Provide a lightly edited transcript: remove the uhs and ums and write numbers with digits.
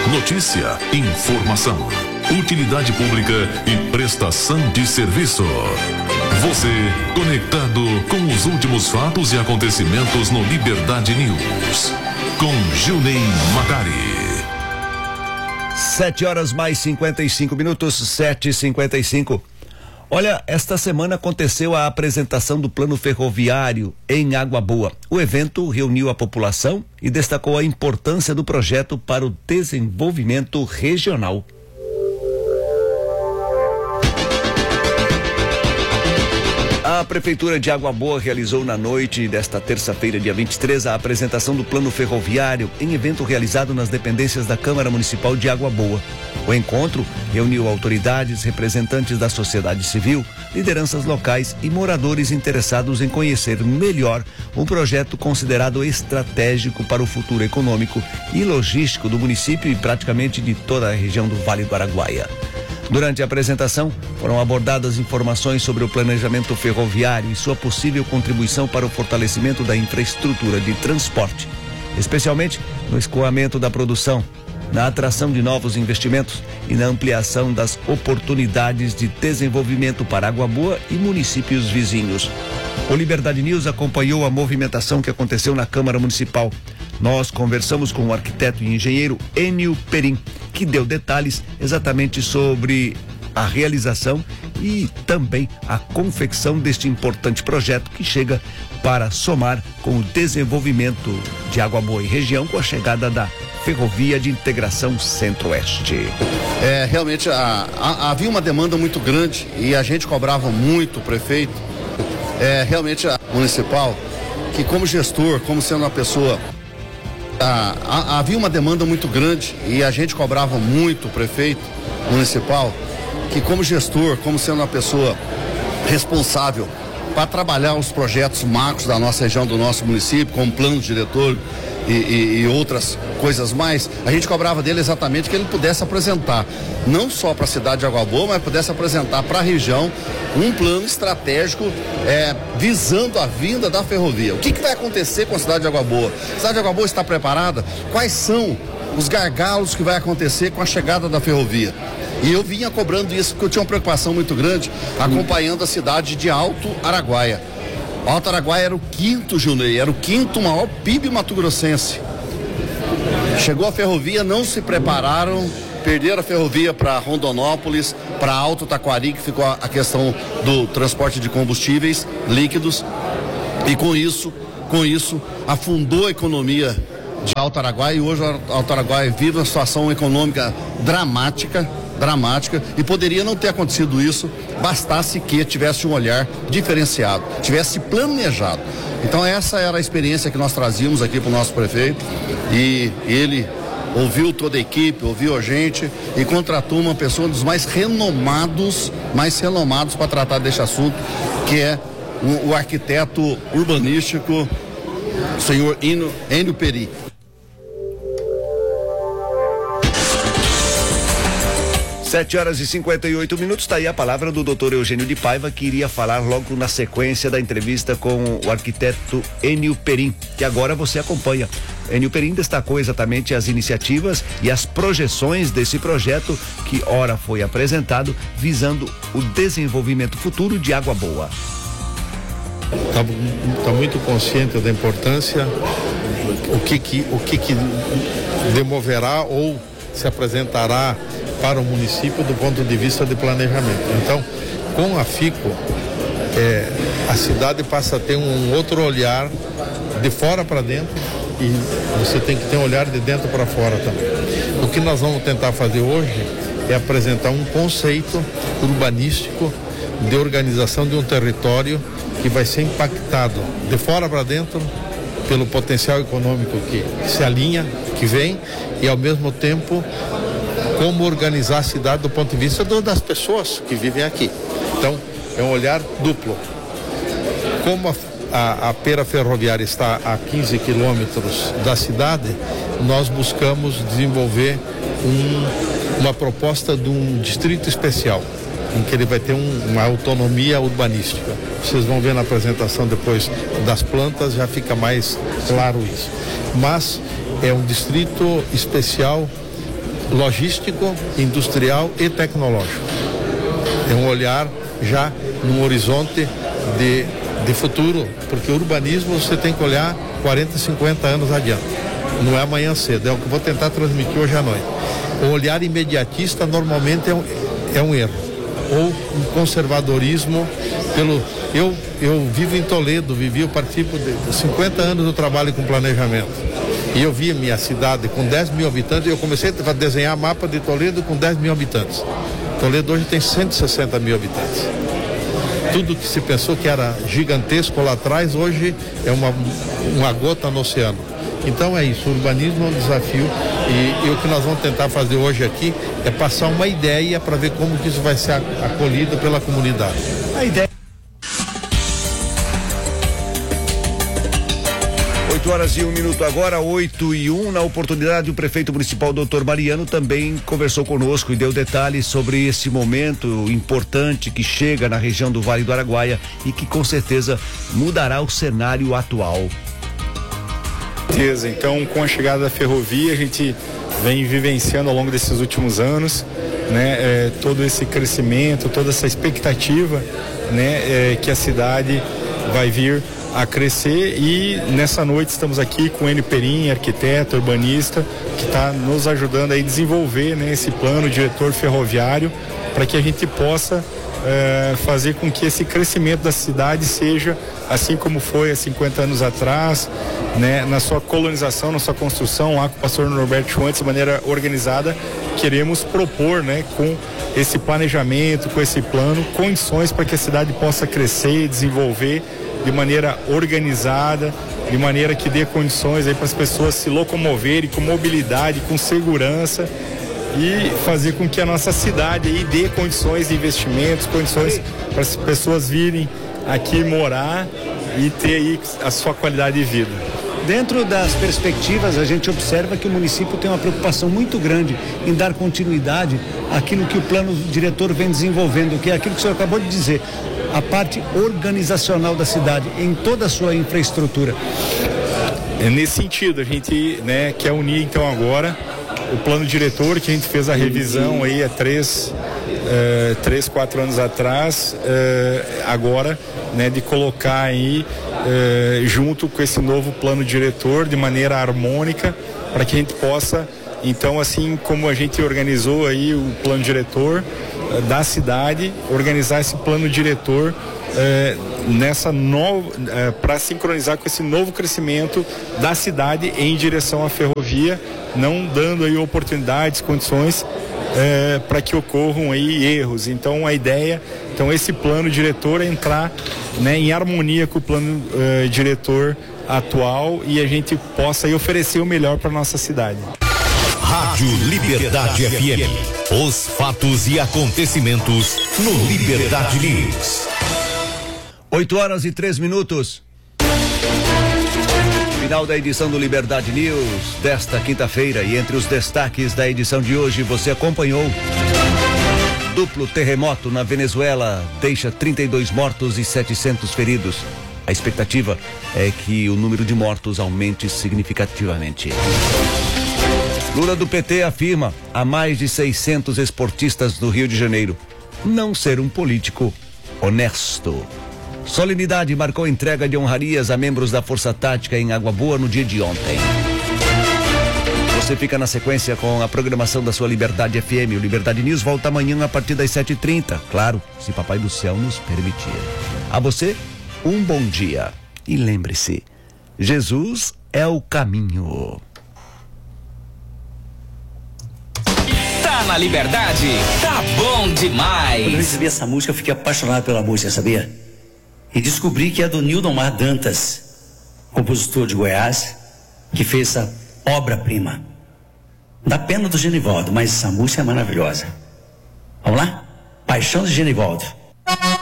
Notícia, informação, utilidade pública e prestação de serviço. Você conectado com os últimos fatos e acontecimentos no Liberdade News. Com Gilney Magari. 7h mais 55, 7h55. Olha, esta semana aconteceu a apresentação do Plano Ferroviário em Água Boa. O evento reuniu a população e destacou a importância do projeto para o desenvolvimento regional. A Prefeitura de Água Boa realizou na noite desta terça-feira, dia 23, a apresentação do Plano Ferroviário em evento realizado nas dependências da Câmara Municipal de Água Boa. O encontro reuniu autoridades, representantes da sociedade civil, lideranças locais e moradores interessados em conhecer melhor um projeto considerado estratégico para o futuro econômico e logístico do município e praticamente de toda a região do Vale do Araguaia. Durante a apresentação, foram abordadas informações sobre o planejamento ferroviário e sua possível contribuição para o fortalecimento da infraestrutura de transporte, especialmente no escoamento da produção, na atração de novos investimentos e na ampliação das oportunidades de desenvolvimento para Água Boa e municípios vizinhos. O Liberdade News acompanhou a movimentação que aconteceu na Câmara Municipal. Nós conversamos com o arquiteto e engenheiro Enio Perim, que deu detalhes exatamente sobre a realização e também a confecção deste importante projeto que chega para somar com o desenvolvimento de Água Boa e região com a chegada da Ferrovia de Integração Centro-Oeste. Realmente havia uma demanda muito grande e a gente cobrava muito o prefeito, realmente a municipal, que como gestor, como sendo uma pessoa, havia uma demanda muito grande e a gente cobrava muito o prefeito municipal, que como gestor, como sendo uma pessoa responsável para trabalhar os projetos macros da nossa região, do nosso município, como plano diretor e outras coisas mais, a gente cobrava dele exatamente que ele pudesse apresentar, não só para a cidade de Água Boa, mas pudesse apresentar para a região um plano estratégico visando a vinda da ferrovia. O que vai acontecer com a cidade de Água Boa? A cidade de Água Boa está preparada? Quais são os gargalos que vai acontecer com a chegada da ferrovia? E eu vinha cobrando isso porque eu tinha uma preocupação muito grande acompanhando a cidade de Alto Araguaia. Alto Araguaia era o quinto, Gilney, era o quinto maior PIB mato-grossense. Chegou a ferrovia, não se prepararam, perderam a ferrovia para Rondonópolis, para Alto Taquari, que ficou a questão do transporte de combustíveis líquidos. E com isso afundou a economia de Alto Araguaia, e hoje Alto Araguaia vive uma situação econômica dramática, e poderia não ter acontecido isso, bastasse que tivesse um olhar diferenciado, tivesse planejado. Então essa era a experiência que nós trazíamos aqui para o nosso prefeito, e ele ouviu toda a equipe, ouviu a gente e contratou uma pessoa dos mais renomados para tratar deste assunto, que é o arquiteto urbanístico, o senhor Enio Perim. 7h58, está aí a palavra do Dr. Eugênio de Paiva, que iria falar logo na sequência da entrevista com o arquiteto Enio Perim, que agora você acompanha. Enio Perim destacou exatamente as iniciativas e as projeções desse projeto que ora foi apresentado visando o desenvolvimento futuro de Água Boa. Está muito consciente da importância, o que demoverá ou se apresentará para o município do ponto de vista de planejamento. Então, com a FICO, a cidade passa a ter um outro olhar de fora para dentro, e você tem que ter um olhar de dentro para fora também. O que nós vamos tentar fazer hoje é apresentar um conceito urbanístico de organização de um território que vai ser impactado de fora para dentro pelo potencial econômico que se alinha, que vem, e ao mesmo tempo como organizar a cidade do ponto de vista das pessoas que vivem aqui. Então, é um olhar duplo. Como a Pera Ferroviária está a 15 quilômetros da cidade, nós buscamos desenvolver uma proposta de um distrito especial, em que ele vai ter uma autonomia urbanística. Vocês vão ver na apresentação depois das plantas, já fica mais claro isso. Mas é um distrito especial logístico, industrial e tecnológico. É um olhar já num horizonte de futuro, porque o urbanismo você tem que olhar 40, 50 anos adiante. Não é amanhã cedo, é o que eu vou tentar transmitir hoje à noite. O olhar imediatista normalmente é um erro, ou um conservadorismo eu vivo em Toledo, eu participo de 50 anos do trabalho com planejamento. E eu vi a minha cidade com 10 mil habitantes e eu comecei a desenhar mapa de Toledo com 10 mil habitantes. Toledo hoje tem 160 mil habitantes. Tudo que se pensou que era gigantesco lá atrás, hoje é uma gota no oceano. Então é isso, o urbanismo é um desafio e o que nós vamos tentar fazer hoje aqui é passar uma ideia para ver como que isso vai ser acolhido pela comunidade. A ideia. 8h01 agora, 8h01. Na oportunidade, o prefeito municipal, Dr. Mariano, também conversou conosco e deu detalhes sobre esse momento importante que chega na região do Vale do Araguaia e que com certeza mudará o cenário atual. Então, com a chegada da ferrovia, a gente vem vivenciando ao longo desses últimos anos, né, todo esse crescimento, toda essa expectativa, né, que a cidade vai vir a crescer. E nessa noite estamos aqui com o Enio Perim, arquiteto, urbanista, que está nos ajudando a desenvolver, né, esse plano diretor ferroviário para que a gente possa fazer com que esse crescimento da cidade seja assim como foi há 50 anos atrás, né, na sua colonização, na sua construção lá com o pastor Norberto Schwantz, de maneira organizada. Queremos propor, né, com esse planejamento, com esse plano, condições para que a cidade possa crescer e desenvolver de maneira organizada, de maneira que dê condições aí para as pessoas se locomoverem com mobilidade, com segurança, e fazer com que a nossa cidade aí dê condições de investimentos, condições para as pessoas virem aqui morar e ter aí a sua qualidade de vida. Dentro das perspectivas, a gente observa que o município tem uma preocupação muito grande em dar continuidade àquilo que o plano diretor vem desenvolvendo, que é aquilo que o senhor acabou de dizer, a parte organizacional da cidade, em toda a sua infraestrutura. Nesse sentido, a gente, né, quer unir então agora o plano diretor, que a gente fez a revisão aí há 4 anos atrás, agora, né, de colocar aí junto com esse novo plano diretor de maneira harmônica, para que a gente possa, então, assim como a gente organizou aí o plano diretor da cidade, organizar esse plano diretor nessa nova, para sincronizar com esse novo crescimento da cidade em direção à ferrovia, não dando aí oportunidades, condições para que ocorram aí erros. Então a ideia, então esse plano diretor é entrar, né, em harmonia com o plano diretor atual e a gente possa aí oferecer o melhor para nossa cidade. Rádio Liberdade FM. Os fatos e acontecimentos no Liberdade News. 8h03. Final da edição do Liberdade News desta quinta-feira, e entre os destaques da edição de hoje você acompanhou: duplo terremoto na Venezuela deixa 32 mortos e 700 feridos. A expectativa é que o número de mortos aumente significativamente. Lula do PT afirma a mais de 600 esportistas do Rio de Janeiro não ser um político honesto. Solenidade marcou entrega de honrarias a membros da Força Tática em Água Boa no dia de ontem. Você fica na sequência com a programação da sua Liberdade FM. O Liberdade News volta amanhã a partir das 7h30. Claro, se Papai do Céu nos permitir. A você, um bom dia. E lembre-se, Jesus é o caminho. Tá na Liberdade, tá bom demais. Quando eu recebi essa música, eu fiquei apaixonado pela música, sabia? E descobri que é do Nildomar Dantas, compositor de Goiás, que fez essa obra-prima. Dá pena do Genivaldo, mas essa música é maravilhosa. Vamos lá? Paixão de Genivaldo.